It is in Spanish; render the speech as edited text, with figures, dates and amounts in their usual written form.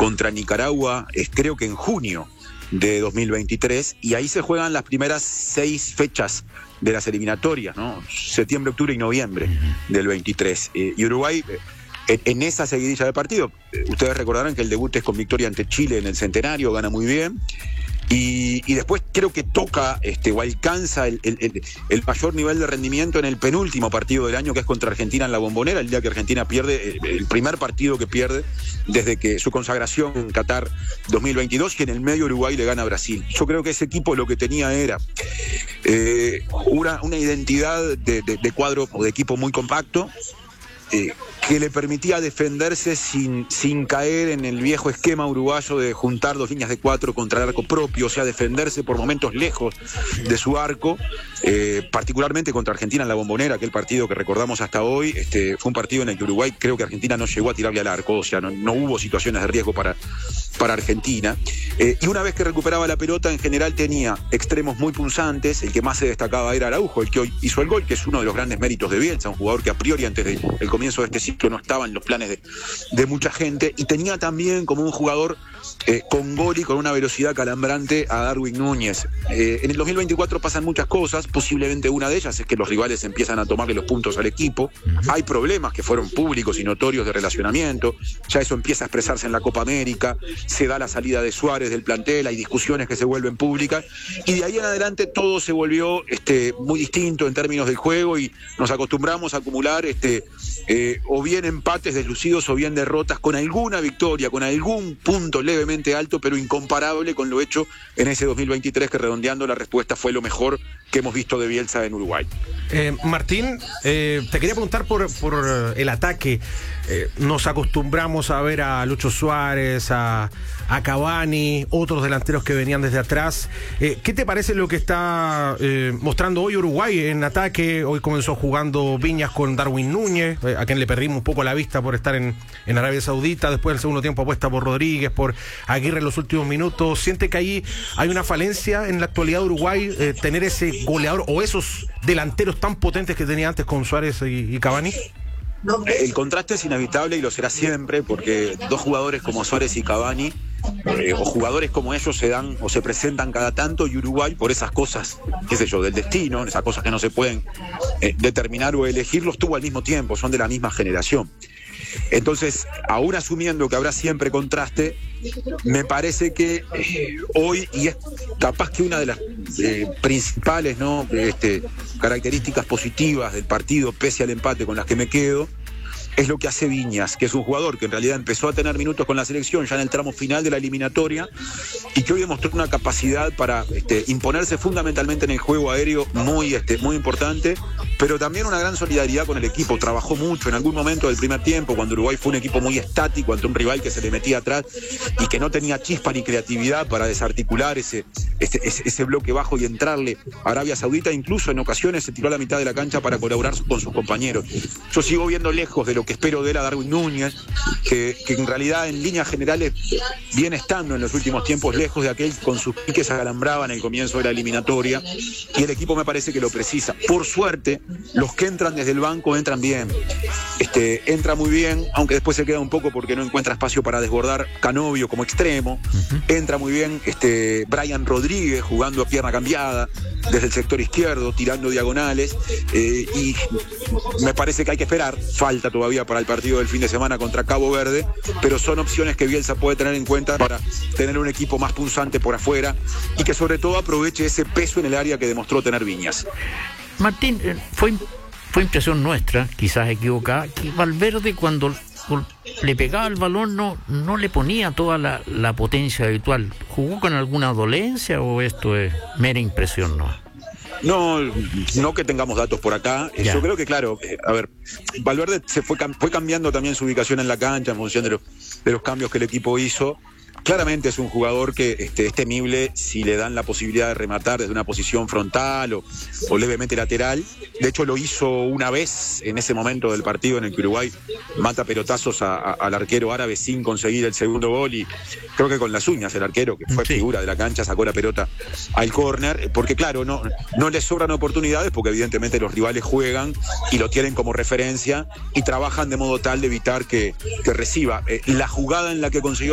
contra Nicaragua, creo que en junio de 2023, y ahí se juegan las primeras 6 fechas de las eliminatorias, ¿no? Septiembre, octubre y noviembre del 23. Y Uruguay, en esa seguidilla de partidos, ustedes recordarán que el debut es con victoria ante Chile en el Centenario, gana muy bien. Y después creo que toca o alcanza el mayor nivel de rendimiento en el penúltimo partido del año, que es contra Argentina en la Bombonera, el día que Argentina pierde, el primer partido que pierde desde que su consagración en Qatar 2022, y en el medio Uruguay le gana a Brasil. Yo creo que ese equipo lo que tenía era una identidad de cuadro o de equipo muy compacto, que le permitía defenderse sin caer en el viejo esquema uruguayo de juntar 2 líneas de 4 contra el arco propio, o sea, defenderse por momentos lejos de su arco, particularmente contra Argentina en la Bombonera, aquel partido que recordamos hasta hoy. Fue un partido en el que Uruguay, creo que Argentina no llegó a tirarle al arco, o sea, no hubo situaciones de riesgo para Argentina. Y una vez que recuperaba la pelota, en general tenía extremos muy punzantes. El que más se destacaba era Araujo, el que hoy hizo el gol, que es uno de los grandes méritos de Bielsa, un jugador que a priori antes del comienzo de este ciclo no estaba en los planes de mucha gente, y tenía también como un jugador con gol y con una velocidad calambrante a Darwin Núñez. En el 2024 pasan muchas cosas, posiblemente una de ellas es que los rivales empiezan a tomarle los puntos al equipo. Hay problemas que fueron públicos y notorios de relacionamiento, ya eso empieza a expresarse en la Copa América, se da la salida de Suárez del plantel, hay discusiones que se vuelven públicas, y de ahí en adelante todo se volvió muy distinto en términos del juego, y nos acostumbramos a acumular o bien empates deslucidos o bien derrotas, con alguna victoria, con algún punto levemente alto, pero incomparable con lo hecho en ese 2023, que, redondeando la respuesta, fue lo mejor que hemos visto de Bielsa en Uruguay. Martín, te quería preguntar por el ataque. Nos acostumbramos a ver a Lucho Suárez, a Cavani, otros delanteros que venían desde atrás. ¿Qué te parece lo que está mostrando hoy Uruguay en ataque? Hoy comenzó jugando Viñas con Darwin Núñez, a quien le perdimos un poco la vista por estar en Arabia Saudita. Después, en el segundo tiempo, apuesta por Rodríguez, por Aguirre en los últimos minutos. ¿Siente que ahí hay una falencia en la actualidad de Uruguay, tener ese goleador o esos delanteros tan potentes que tenía antes con Suárez y Cavani? El contraste es inevitable y lo será siempre, porque dos jugadores como Suárez y Cavani, o jugadores como ellos, se dan o se presentan cada tanto, y Uruguay, por esas cosas, qué sé yo, del destino, esas cosas que no se pueden determinar o elegir, los tuvo al mismo tiempo, son de la misma generación. Entonces, aún asumiendo que habrá siempre contraste, me parece que hoy, y es capaz que una de las principales características positivas del partido, pese al empate, con las que me quedo, es lo que hace Viñas, que es un jugador que en realidad empezó a tener minutos con la selección ya en el tramo final de la eliminatoria, y que hoy demostró una capacidad para imponerse fundamentalmente en el juego aéreo muy importante, pero también una gran solidaridad con el equipo. Trabajó mucho en algún momento del primer tiempo, cuando Uruguay fue un equipo muy estático ante un rival que se le metía atrás y que no tenía chispa ni creatividad para desarticular ese bloque bajo y entrarle a Arabia Saudita. Incluso en ocasiones se tiró a la mitad de la cancha para colaborar con sus compañeros. Yo sigo viendo lejos de lo que espero de él a Darwin Núñez, que en realidad en líneas generales viene estando en los últimos tiempos lejos de aquel con sus piques acalambraba en el comienzo de la eliminatoria, y el equipo me parece que lo precisa. Por suerte, los que entran desde el banco entran bien. Entra muy bien, aunque después se queda un poco porque no encuentra espacio para desbordar Canovio como extremo. Entra muy bien Brian Rodríguez, jugando a pierna cambiada desde el sector izquierdo, tirando diagonales, y me parece que hay que esperar, falta todavía para el partido del fin de semana contra Cabo Verde, pero son opciones que Bielsa puede tener en cuenta para tener un equipo más punzante por afuera, y que sobre todo aproveche ese peso en el área que demostró tener Viñas. Martín, fue impresión nuestra, quizás equivocada, que Valverde, cuando le pegaba el balón, no le ponía toda la potencia habitual. ¿Jugó con alguna dolencia o esto es mera impresión, no? No que tengamos datos por acá. Yo creo que, claro, Valverde fue cambiando también su ubicación en la cancha en función de los cambios que el equipo hizo. Claramente es un jugador que es temible si le dan la posibilidad de rematar desde una posición frontal o levemente lateral. De hecho, lo hizo una vez en ese momento del partido en el que Uruguay mata pelotazos al arquero árabe sin conseguir el segundo gol, y creo que con las uñas el arquero, que fue figura de la cancha, sacó la pelota al córner, porque claro, no les sobran oportunidades, porque evidentemente los rivales juegan y lo tienen como referencia y trabajan de modo tal de evitar que reciba. La jugada en la que consiguió